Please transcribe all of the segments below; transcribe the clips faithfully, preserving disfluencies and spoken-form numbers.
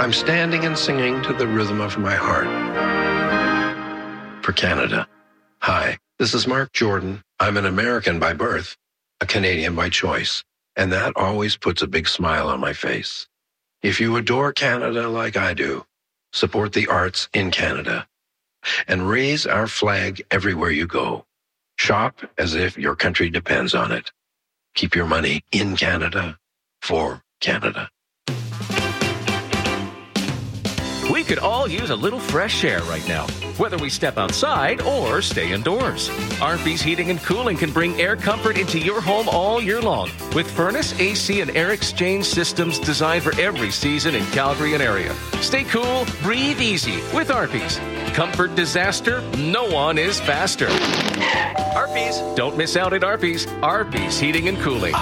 I'm standing and singing to the rhythm of my heart. For Canada. Hi, this is Mark Jordan. I'm an American by birth, a Canadian by choice, and that always puts a big smile on my face. If you adore Canada like I do, support the arts in Canada and raise our flag everywhere you go. Shop as if your country depends on it. Keep your money in Canada for Canada. We could all use a little fresh air right now, whether we step outside or stay indoors. Arby's Heating and Cooling can bring air comfort into your home all year long with furnace, A C, and air exchange systems designed for every season in Calgary and area. Stay cool, breathe easy with Arby's. Comfort disaster, no one is faster. Arby's. Don't miss out at Arby's. Arby's Heating and Cooling.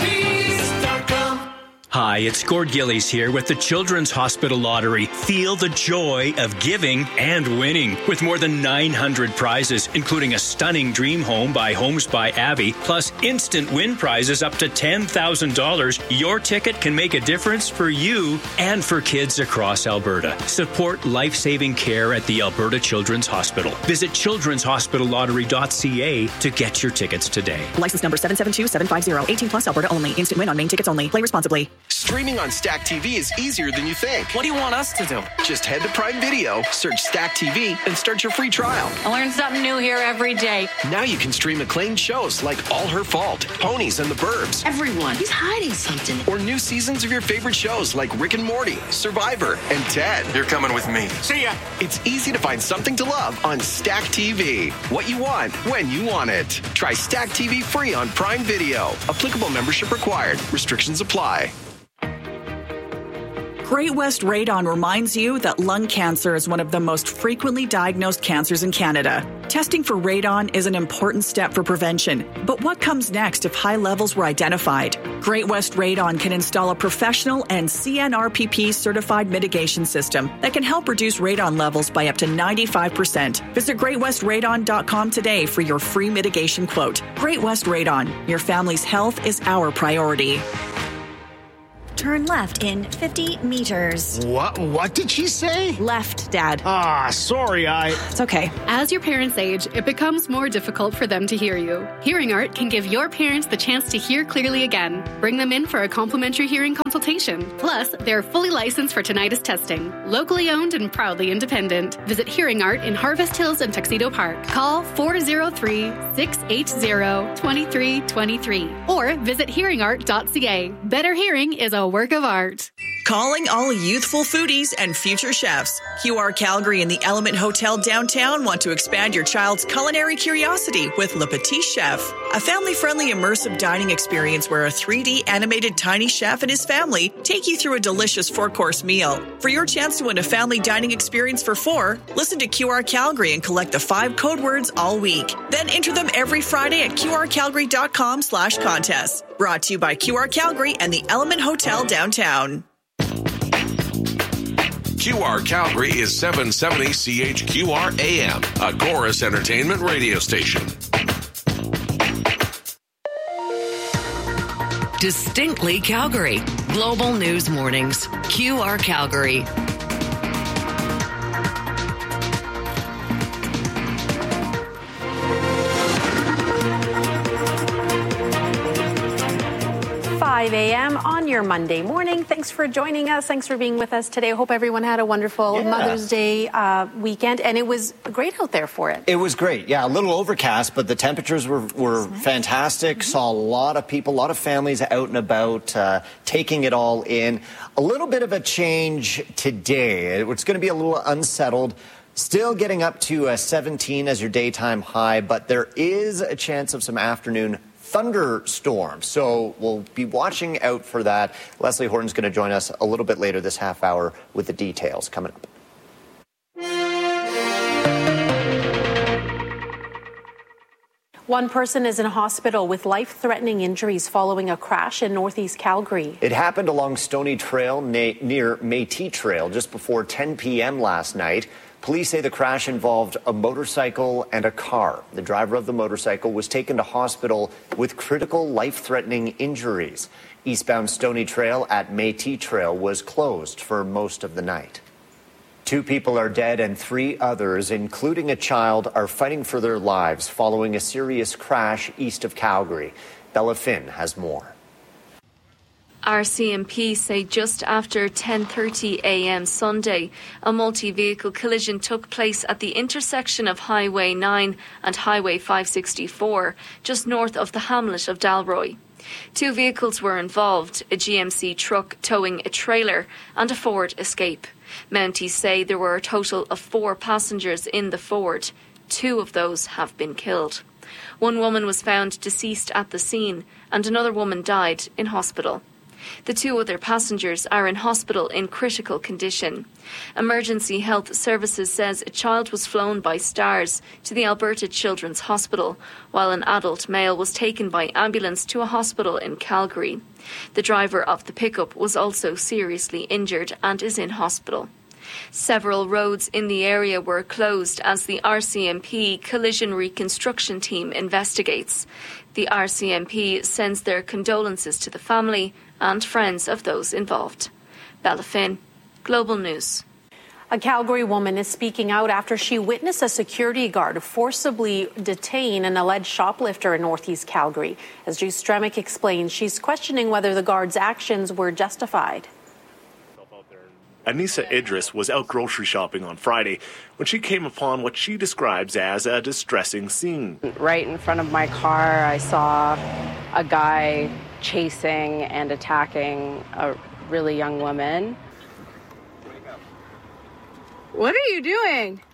Hi, it's Gord Gillies here with the Children's Hospital Lottery. Feel the joy of giving and winning with more than nine hundred prizes, including a stunning dream home by Homes by Abbey, plus instant win prizes up to ten thousand dollars. Your ticket can make a difference for you and for kids across Alberta. Support life-saving care at the Alberta Children's Hospital. Visit children's hospital lottery dot c a to get your tickets today. License number seven seven two seven five zero. eighteen plus Alberta only. Instant win on main tickets only. Play responsibly. Streaming on Stack T V is easier than you think. What do you want us to do? Just head to Prime Video, search Stack T V, and start your free trial. I learn something new here every day. Now you can stream acclaimed shows like All Her Fault, Ponies, and The Burbs. Everyone, he's hiding something. Or new seasons of your favorite shows like Rick and Morty, Survivor, and Ted. You're coming with me. See ya. It's easy to find something to love on Stack T V. What you want, when you want it. Try Stack T V free on Prime Video. Applicable membership required. Restrictions apply. Great West Radon reminds you that lung cancer is one of the most frequently diagnosed cancers in Canada. Testing for radon is an important step for prevention. But what comes next if high levels were identified? Great West Radon can install a professional and C N R P P certified mitigation system that can help reduce radon levels by up to ninety-five percent. Visit great west radon dot com today for your free mitigation quote. Great West Radon. Your family's health is our priority. Turn left in fifty meters. What? What did she say? Left, Dad. Ah, sorry, I... It's okay. As your parents age, it becomes more difficult for them to hear you. Hearing Art can give your parents the chance to hear clearly again. Bring them in for a complimentary hearing consultation. Plus, they're fully licensed for tinnitus testing. Locally owned and proudly independent. Visit Hearing Art in Harvest Hills and Tuxedo Park. Call four oh three, six eight zero, two three two three or visit hearing art dot c a. Better hearing is a work of art. Calling all youthful foodies and future chefs. Q R Calgary and the Element Hotel downtown want to expand your child's culinary curiosity with Le Petit Chef, a family-friendly immersive dining experience where a three D animated tiny chef and his family take you through a delicious four-course meal. For your chance to win a family dining experience for four, listen to Q R Calgary and collect the five code words all week. Then enter them every Friday at q r calgary dot com slash contest. Brought to you by Q R Calgary and the Element Hotel downtown. Q R Calgary is seven seventy C H Q R A M, a Chorus Entertainment radio station. Distinctly Calgary. Global News Mornings. Q R Calgary. five a.m. on your Monday morning. Thanks for joining us. Thanks for being with us today. I hope everyone had a wonderful yeah. Mother's Day uh, weekend, and it was great out there for it. It was great. Yeah, a little overcast, but the temperatures were, were nice. fantastic. Mm-hmm. Saw a lot of people, a lot of families out and about, uh, taking it all in. A little bit of a change today. It's going to be a little unsettled. Still getting up to uh, seventeen as your daytime high, but there is a chance of some afternoon thunderstorms. So we'll be watching out for that. Leslie Horton's going to join us a little bit later this half hour with the details coming up. One person is in hospital with life-threatening injuries following a crash in northeast Calgary. It happened along Stony Trail na- near Métis Trail just before ten p.m. last night. Police say the crash involved a motorcycle and a car. The driver of the motorcycle was taken to hospital with critical life-threatening injuries. Eastbound Stony Trail at Métis Trail was closed for most of the night. Two people are dead and three others, including a child, are fighting for their lives following a serious crash east of Calgary. Bella Finn has more. R C M P say just after ten thirty a m Sunday, a multi-vehicle collision took place at the intersection of Highway nine and Highway five sixty-four, just north of the hamlet of Dalroy. Two vehicles were involved, a G M C truck towing a trailer and a Ford Escape. Mounties say there were a total of four passengers in the Ford. Two of those have been killed. One woman was found deceased at the scene and another woman died in hospital. The two other passengers are in hospital in critical condition. Emergency Health Services says a child was flown by Stars to the Alberta Children's Hospital, while an adult male was taken by ambulance to a hospital in Calgary. The driver of the pickup was also seriously injured and is in hospital. Several roads in the area were closed as the R C M P Collision Reconstruction Team investigates. The R C M P sends their condolences to the family and friends of those involved. Bella Finn, Global News. A Calgary woman is speaking out after she witnessed a security guard forcibly detain an alleged shoplifter in northeast Calgary. As Drew Stremick explains, she's questioning whether the guard's actions were justified. Anissa Idris was out grocery shopping on Friday when she came upon what she describes as a distressing scene. Right in front of my car, I saw a guy chasing and attacking a really young woman. What are you doing?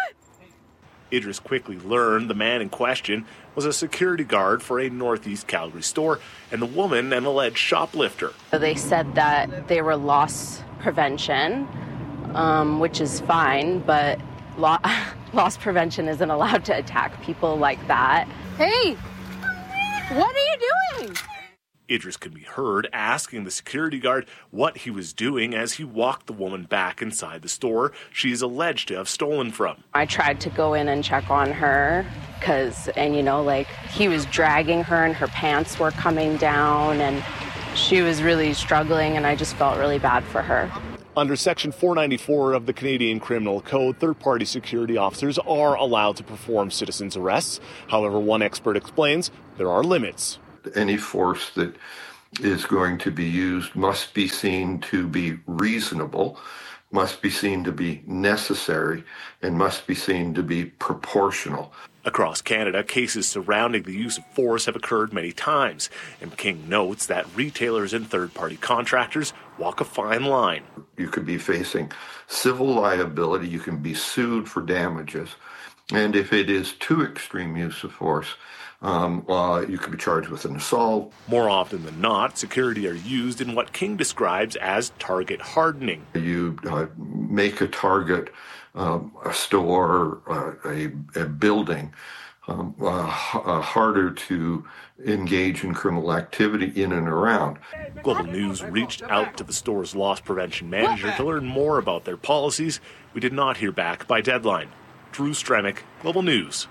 Idris quickly learned the man in question was a security guard for a northeast Calgary store and the woman an alleged shoplifter. They said that they were loss prevention, um, which is fine, but lo- loss prevention isn't allowed to attack people like that. Hey, what are you doing? Idris can be heard asking the security guard what he was doing as he walked the woman back inside the store she is alleged to have stolen from. I tried to go in and check on her because, and you know, like he was dragging her and her pants were coming down and she was really struggling and I just felt really bad for her. Under Section four ninety-four of the Canadian Criminal Code, third-party security officers are allowed to perform citizens' arrests. However, one expert explains there are limits. Any force that is going to be used must be seen to be reasonable, must be seen to be necessary, and must be seen to be proportional. Across Canada, cases surrounding the use of force have occurred many times, and King notes that retailers and third-party contractors walk a fine line. You could be facing civil liability, you can be sued for damages, and if it is too extreme use of force, Um, uh, you could be charged with an assault. More often than not, security are used in what King describes as target hardening. You uh, make a target, um, a store, uh, a, a building, um, uh, uh, harder to engage in criminal activity in and around. Global News reached out to the store's loss prevention manager to learn more about their policies. We did not hear back by deadline. Drew Stremick, Global News.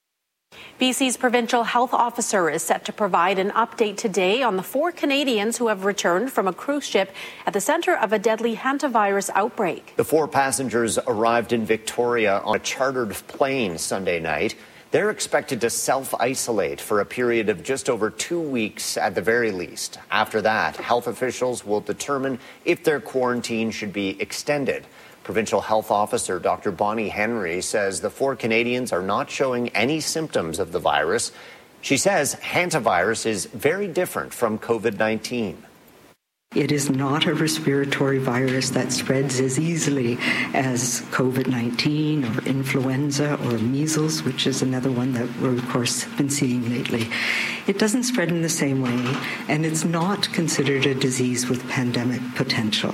B C's provincial health officer is set to provide an update today on the four Canadians who have returned from a cruise ship at the center of a deadly hantavirus outbreak. The four passengers arrived in Victoria on a chartered plane Sunday night. They're expected to self-isolate for a period of just over two weeks at the very least. After that, health officials will determine if their quarantine should be extended. Provincial Health Officer Doctor Bonnie Henry says the four Canadians are not showing any symptoms of the virus. She says hantavirus is very different from COVID nineteen. It is not a respiratory virus that spreads as easily as COVID nineteen or influenza or measles, which is another one that we're, of course, been seeing lately. It doesn't spread in the same way, and it's not considered a disease with pandemic potential.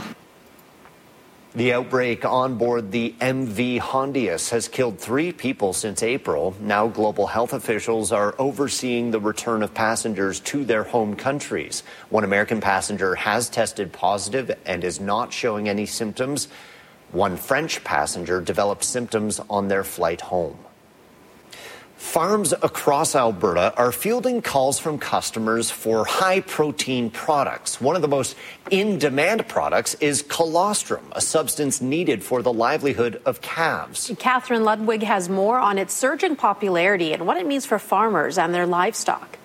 The outbreak on board the M V Hondius has killed three people since April. Now global health officials are overseeing the return of passengers to their home countries. One American passenger has tested positive and is not showing any symptoms. One French passenger developed symptoms on their flight home. Farms across Alberta are fielding calls from customers for high-protein products. One of the most in-demand products is colostrum, a substance needed for the livelihood of calves. Catherine Ludwig has more on its surging popularity and what it means for farmers and their livestock.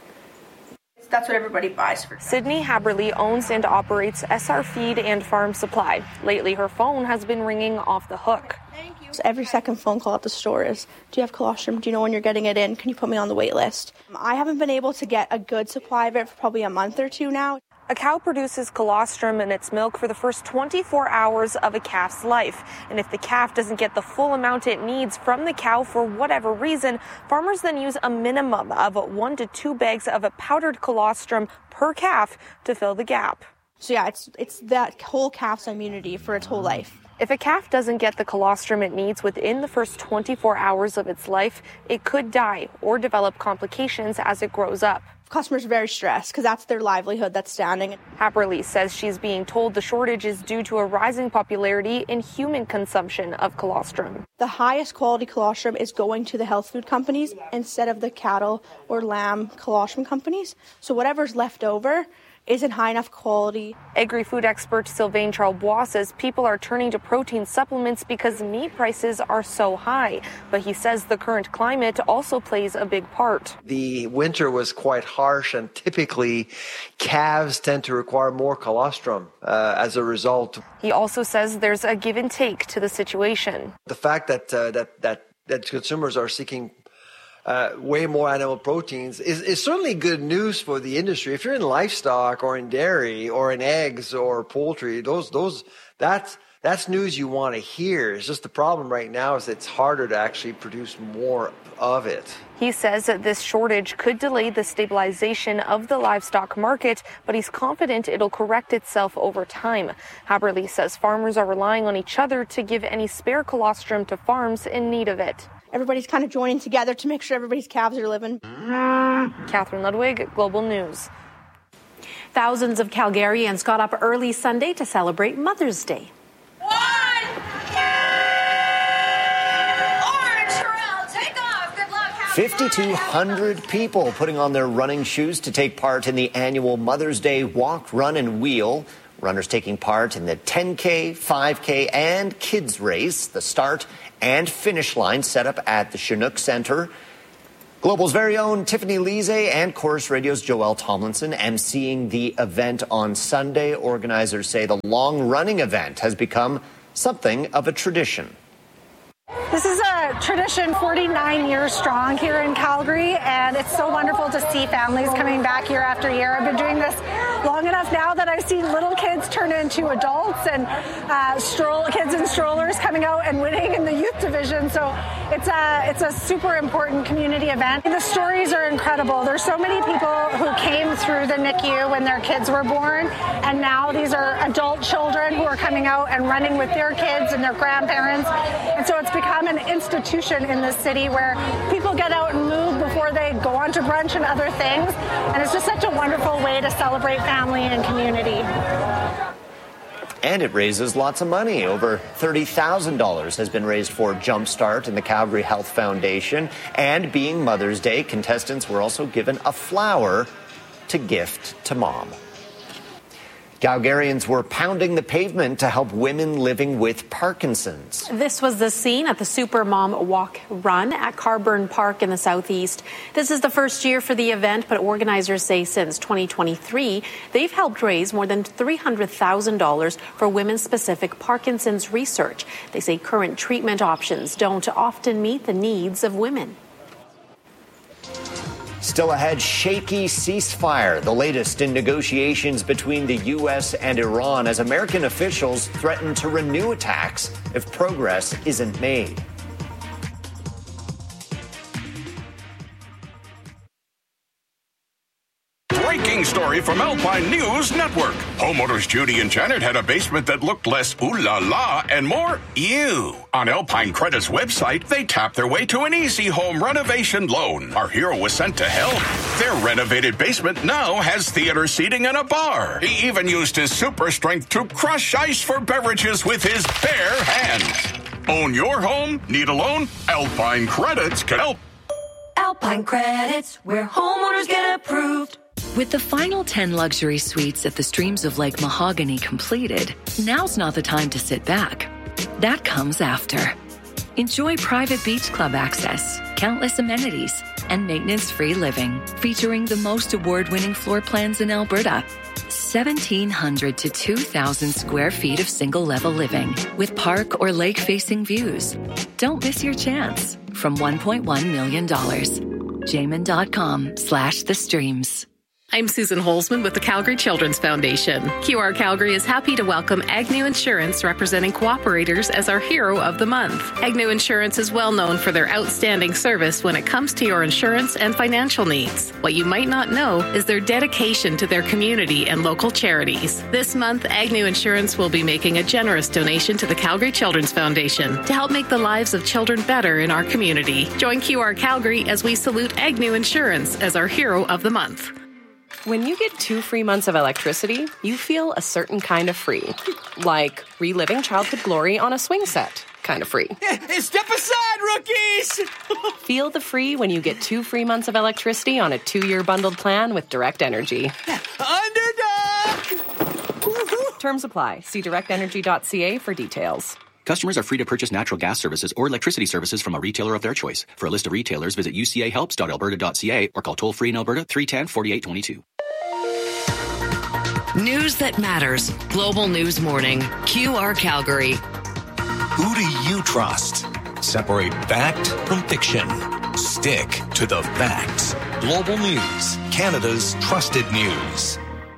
That's what everybody buys for. Sydney Haberly owns and operates S R Feed and Farm Supply. Lately, her phone has been ringing off the hook. So every second phone call at the store is, do you have colostrum? Do you know when you're getting it in? Can you put me on the wait list? I haven't been able to get a good supply of it for probably a month or two now. A cow produces colostrum in its milk for the first twenty-four hours of a calf's life. And if the calf doesn't get the full amount it needs from the cow for whatever reason, farmers then use a minimum of one to two bags of a powdered colostrum per calf to fill the gap. So yeah, it's it's that whole calf's immunity for its whole life. If a calf doesn't get the colostrum it needs within the first twenty-four hours of its life, it could die or develop complications as it grows up. Customers are very stressed because that's their livelihood that's standing. Haberly says she's being told the shortage is due to a rising popularity in human consumption of colostrum. The highest quality colostrum is going to the health food companies instead of the cattle or lamb colostrum companies. So whatever's left over isn't high enough quality. Agri-food expert Sylvain Charlebois says people are turning to protein supplements because meat prices are so high. But he says the current climate also plays a big part. The winter was quite harsh, and typically calves tend to require more colostrum uh, as a result. He also says there's a give and take to the situation. The fact that uh, that that that consumers are seeking Uh, way more animal proteins is, is certainly good news for the industry. If you're in livestock or in dairy or in eggs or poultry, those those that's that's news you want to hear. It's just the problem right now is it's harder to actually produce more of it. He says that this shortage could delay the stabilization of the livestock market, but he's confident it'll correct itself over time. Haberly says farmers are relying on each other to give any spare colostrum to farms in need of it. Everybody's kind of joining together to make sure everybody's calves are living. Catherine Ludwig, Global News. Thousands of Calgarians got up early Sunday to celebrate Mother's Day. One! Orange Terrell, take off. Good luck. fifty-two hundred people putting on their running shoes to take part in the annual Mother's Day Walk, Run, and Wheel. Runners taking part in the ten K, five K, and kids race. The start and finish line set up at the Chinook Centre. Global's very own Tiffany Lise and Chorus Radio's Joelle Tomlinson emceeing the event on Sunday. Organizers say the long-running event has become something of a tradition. This is a tradition forty-nine years strong here in Calgary, and it's so wonderful to see families coming back year after year. I've been doing this long enough now that I've seen little kids turn into adults and uh, stroll kids in strollers coming out and winning in the youth division. So it's a it's a super important community event. The stories are incredible. There's so many people who came through the N I C U when their kids were born, and now these are adult children who are coming out and running with their kids and their grandparents. And so it's become an institution in this city where people get out and move before they go on to brunch and other things. And it's just such a wonderful way to celebrate family and community. And it raises lots of money. Over thirty thousand dollars has been raised for Jumpstart and the Calgary Health Foundation. And being Mother's Day, contestants were also given a flower to gift to mom. Calgarians were pounding the pavement to help women living with Parkinson's. This was the scene at the Supermom Walk Run at Carburn Park in the southeast. This is the first year for the event, but organizers say since twenty twenty-three, they've helped raise more than three hundred thousand dollars for women-specific Parkinson's research. They say current treatment options don't often meet the needs of women. Still ahead, shaky ceasefire, the latest in negotiations between the U S and Iran as American officials threaten to renew attacks if progress isn't made. Breaking story from Alpine News Network. Homeowners Judy and Janet had a basement that looked less ooh la la and more ew. On Alpine Credit's website, they tapped their way to an easy home renovation loan. Our hero was sent to help. Their renovated basement now has theater seating and a bar. He even used his super strength to crush ice for beverages with his bare hands. Own your home? Need a loan? Alpine Credits can help. Alpine Credits, where homeowners get approved. With the final ten luxury suites at the Streams of Lake Mahogany completed, now's not the time to sit back. That comes after. Enjoy private beach club access, countless amenities, and maintenance-free living, featuring the most award-winning floor plans in Alberta. seventeen hundred to two thousand square feet of single-level living with park or lake-facing views. Don't miss your chance. From one point one million dollars. Jamin.com slash the streams. I'm Susan Holzman with the Calgary Children's Foundation. Q R Calgary is happy to welcome Agnew Insurance, representing cooperators, as our Hero of the Month. Agnew Insurance is well known for their outstanding service when it comes to your insurance and financial needs. What you might not know is their dedication to their community and local charities. This month, Agnew Insurance will be making a generous donation to the Calgary Children's Foundation to help make the lives of children better in our community. Join Q R Calgary as we salute Agnew Insurance as our Hero of the Month. When you get two free months of electricity, you feel a certain kind of free. Like reliving childhood glory on a swing set. Kind of free. Step aside, rookies! Feel the free when you get two free months of electricity on a two-year bundled plan with Direct Energy. Underdog! Terms apply. See direct energy dot c a for details. Customers are free to purchase natural gas services or electricity services from a retailer of their choice. For a list of retailers, visit u c a helps dot alberta dot c a or call toll-free in Alberta three one zero, four eight two two. News that matters. Global News Morning. Q R Calgary. Who do you trust? Separate fact from fiction. Stick to the facts. Global News, Canada's trusted news.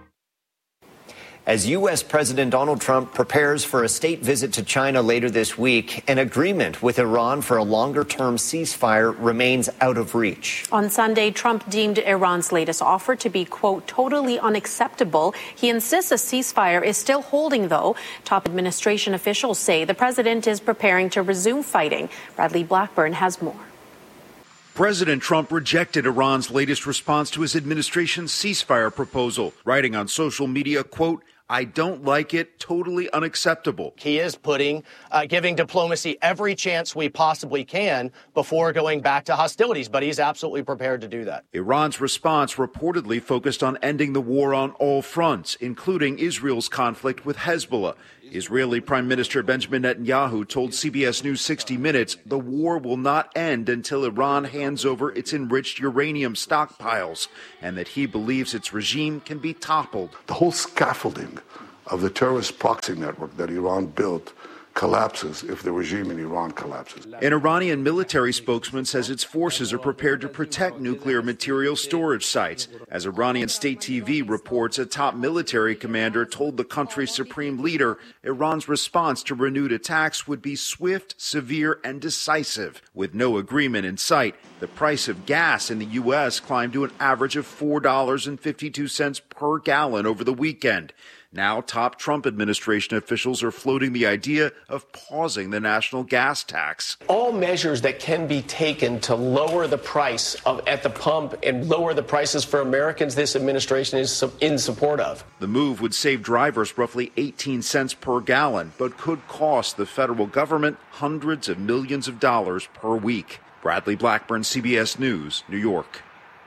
As U S. President Donald Trump prepares for a state visit to China later this week, an agreement with Iran for a longer-term ceasefire remains out of reach. On Sunday, Trump deemed Iran's latest offer to be, quote, totally unacceptable. He insists a ceasefire is still holding, though. Top administration officials say the president is preparing to resume fighting. Bradley Blackburn has more. President Trump rejected Iran's latest response to his administration's ceasefire proposal, writing on social media, quote, I don't like it, totally unacceptable. He is putting, uh, giving diplomacy every chance we possibly can before going back to hostilities, but he's absolutely prepared to do that. Iran's response reportedly focused on ending the war on all fronts, including Israel's conflict with Hezbollah. Israeli Prime Minister Benjamin Netanyahu told C B S News sixty minutes the war will not end until Iran hands over its enriched uranium stockpiles, and that he believes its regime can be toppled. The whole scaffolding of the terrorist proxy network that Iran built collapses if the regime in Iran collapses. An Iranian military spokesman says its forces are prepared to protect nuclear material storage sites. As Iranian state T V reports, a top military commander told the country's supreme leader Iran's response to renewed attacks would be swift, severe, and decisive. With no agreement in sight, the price of gas in the U S climbed to an average of four dollars and fifty-two cents per gallon over the weekend. Now, top Trump administration officials are floating the idea of pausing the national gas tax. All measures that can be taken to lower the price of at the pump and lower the prices for Americans, this administration is in support of. The move would save drivers roughly eighteen cents per gallon, but could cost the federal government hundreds of millions of dollars per week. Bradley Blackburn, C B S News, New York.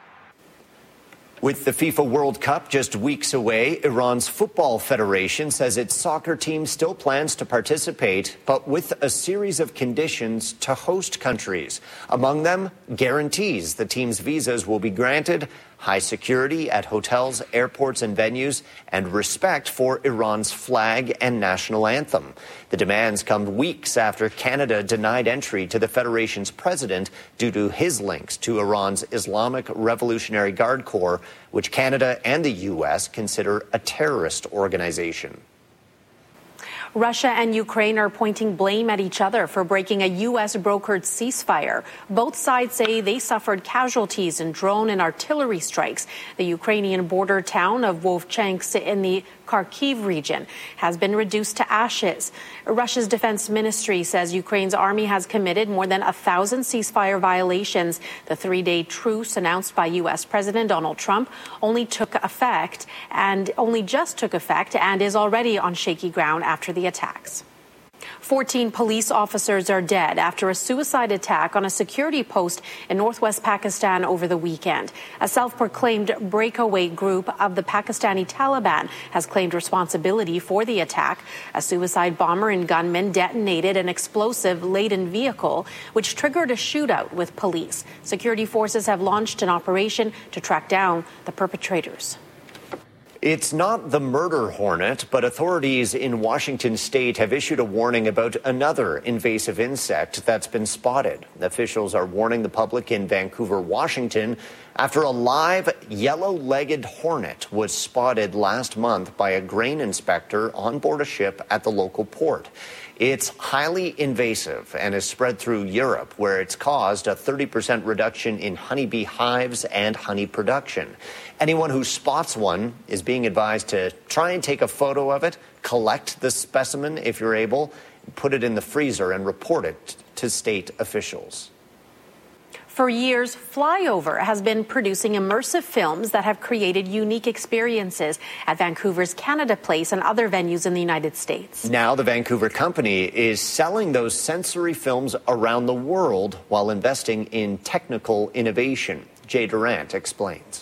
With the FIFA World Cup just weeks away, Iran's Football Federation says its soccer team still plans to participate, but with a series of conditions to host countries. Among them, guarantees the team's visas will be granted, high security at hotels, airports, and venues, and respect for Iran's flag and national anthem. The demands come weeks after Canada denied entry to the Federation's president due to his links to Iran's Islamic Revolutionary Guard Corps, which Canada and the U S consider a terrorist organization. Russia and Ukraine are pointing blame at each other for breaking a U S brokered ceasefire. Both sides say they suffered casualties in drone and artillery strikes. The Ukrainian border town of Vovchansk in the Kharkiv region has been reduced to ashes. Russia's defense ministry says Ukraine's army has committed more than a thousand ceasefire violations. The three-day truce announced by U S. President Donald Trump only took effect and only just took effect and is already on shaky ground after the attacks. fourteen police officers are dead after a suicide attack on a security post in northwest Pakistan over the weekend. A self-proclaimed breakaway group of the Pakistani Taliban has claimed responsibility for the attack. A suicide bomber and gunman detonated an explosive-laden vehicle, which triggered a shootout with police. Security forces have launched an operation to track down the perpetrators. It's not the murder hornet, but authorities in Washington state have issued a warning about another invasive insect that's been spotted. Officials are warning the public in Vancouver, Washington, after a live yellow-legged hornet was spotted last month by a grain inspector on board a ship at the local port. It's highly invasive and is spread through Europe, where it's caused a thirty percent reduction in honeybee hives and honey production. Anyone who spots one is being advised to try and take a photo of it, collect the specimen if you're able, put it in the freezer and report it to state officials. For years, Flyover has been producing immersive films that have created unique experiences at Vancouver's Canada Place and other venues in the United States. Now the Vancouver company is selling those sensory films around the world while investing in technical innovation. Jay Durant explains.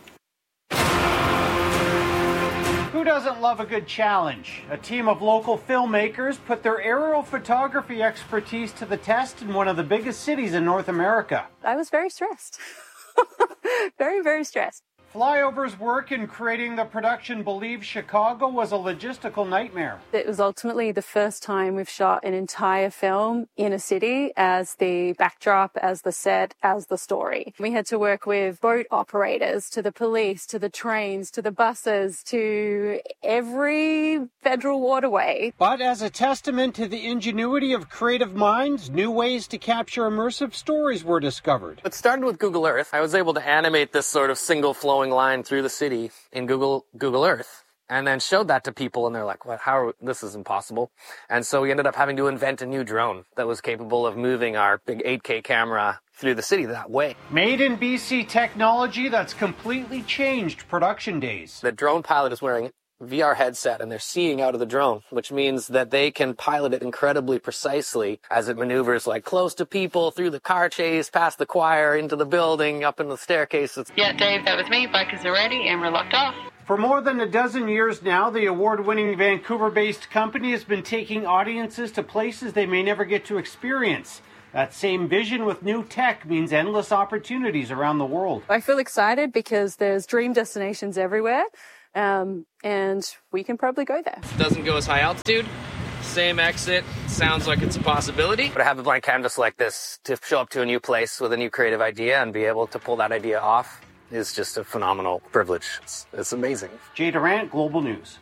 Who doesn't love a good challenge? A team of local filmmakers put their aerial photography expertise to the test in one of the biggest cities in North America. I was very stressed. very, very stressed. Flyover's work in creating the production Believe Chicago was a logistical nightmare. It was ultimately the first time we've shot an entire film in a city as the backdrop, as the set, as the story. We had to work with boat operators, to the police, to the trains, to the buses, to every federal waterway. But as a testament to the ingenuity of creative minds, new ways to capture immersive stories were discovered. It started with Google Earth. I was able to animate this sort of single flowing line through the city in Google Google Earth, and then showed that to people, and they're like, "What? How? Are, this is impossible." And so we ended up having to invent a new drone that was capable of moving our big eight K camera through the city that way. Made in B C technology that's completely changed production days. The drone pilot is wearing a V R headset, and they're seeing out of the drone, which means that they can pilot it incredibly precisely as it maneuvers like close to people, through the car chase, past the choir, into the building, up in the staircases. Yeah, Dave, that was me. Bikers are ready, and we're locked off. For more than a dozen years now, the award-winning Vancouver-based company has been taking audiences to places they may never get to experience. That same vision with new tech means endless opportunities around the world. I feel excited because there's dream destinations everywhere. Um, and we can probably go there. Doesn't go as high altitude, same exit, sounds like it's a possibility. But to have a blank canvas like this, to show up to a new place with a new creative idea and be able to pull that idea off is just a phenomenal privilege. It's, it's amazing. Jay Durant, Global News.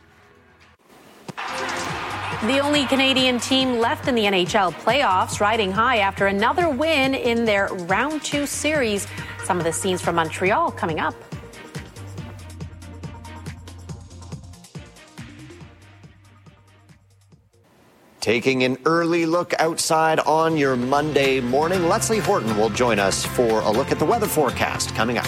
The only Canadian team left in the N H L playoffs, riding high after another win in their round two series. Some of the scenes from Montreal coming up. Taking an early look outside on your Monday morning, Leslie Horton will join us for a look at the weather forecast coming up.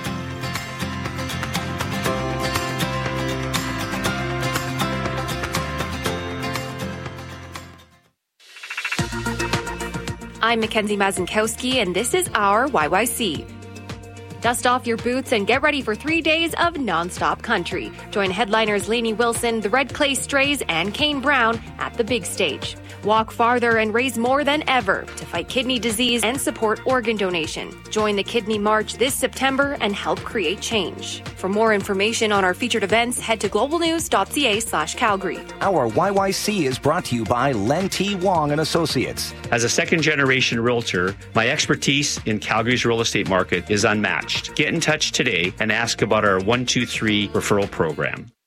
I'm Mackenzie Mazinkowski, and this is our Y Y C. Dust off your boots and get ready for three days of nonstop country. Join headliners Lainey Wilson, the Red Clay Strays, and Kane Brown at the big stage. Walk farther and raise more than ever to fight kidney disease and support organ donation. Join the Kidney March this September and help create change. For more information on our featured events, head to globalnews.ca slash Calgary. Our Y Y C is brought to you by Len T. Wong and Associates. As a second-generation realtor, my expertise in Calgary's real estate market is unmatched. Get in touch today and ask about our one two three referral program.